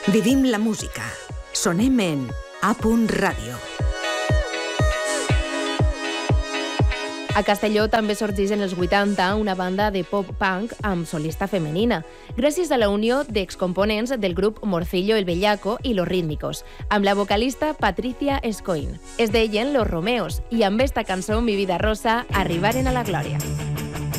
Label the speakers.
Speaker 1: Vivim la música. Sonem en A.Radio.
Speaker 2: A Castelló també sorgeix en els 80 una banda de pop-punk amb solista femenina, gràcies a la unió d'excomponents del grup Morcillo el Bellaco i Los Rítmicos, amb la vocalista Patricia Escoín. Es deien Los Romeos i amb esta cançó Mi vida rosa arribaren a la glòria.